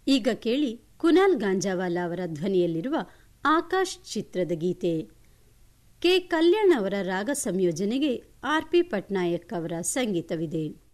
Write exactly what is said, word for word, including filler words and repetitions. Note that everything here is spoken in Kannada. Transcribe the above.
ಈಗ ಕೇಳಿ ಕುನಾಲ್ ಗಾಂಜಾವಾಲಾ ಅವರ ಧ್ವನಿಯಲ್ಲಿರುವ ಆಕಾಶ್ ಚಿತ್ರದ ಗೀತೆ. ಕೆ ಕಲ್ಯಾಣ್ ಅವರ ರಾಗ ಸಂಯೋಜನೆಗೆ ಆರ್ ಪಿ ಪಟ್ನಾಯಕ್ ಅವರ ಸಂಗೀತವಿದೆ.